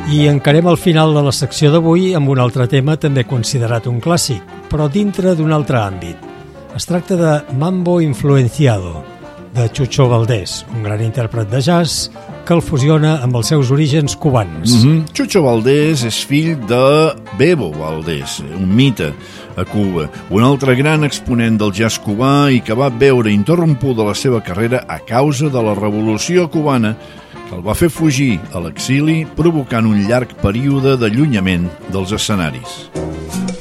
I encarem el final de la secció d'avui amb un altre tema també considerat un clàssic, però dintre d'un altre àmbit. Es tracta de Mambo Influenciado, de Chucho Valdés, un gran intèrpret de jazz que el fusiona amb els seus orígens cubans. Chucho Valdés és fill de Bebo Valdés, un mite a Cuba, un altre gran exponent del jazz cubà i que va veure interrompuda la seva carrera a causa de la revolució cubana que el va fer fugir a l'exili, provocant un llarg període d'allunyament dels escenaris.